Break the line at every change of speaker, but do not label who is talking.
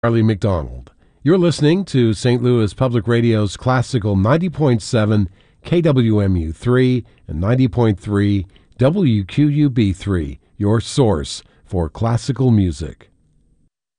Charlie McDonald. You're listening to St. Louis Public Radio's Classical 90.7 KWMU3 and 90.3 WQUB3, your source for classical music.